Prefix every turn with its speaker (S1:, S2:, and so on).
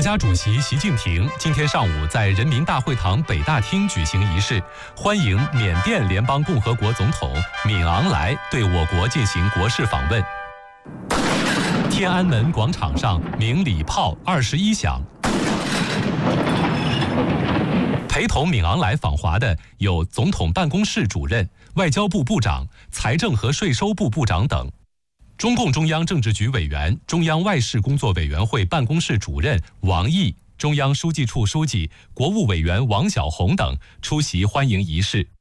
S1: 家主席习近平今天上午在人民大会堂北大厅举行仪式，欢迎缅甸联邦共和国总统敏昂莱对我国进行国事访问。天安门广场上鸣礼炮21响。陪同敏昂莱访华的有总统办公室主任、外交部部长、财政和税收部部长等。中共中央政治局委员、中央外事工作委员会办公室主任王毅、中央书记处书记、国务委员王晓红等出席欢迎仪式。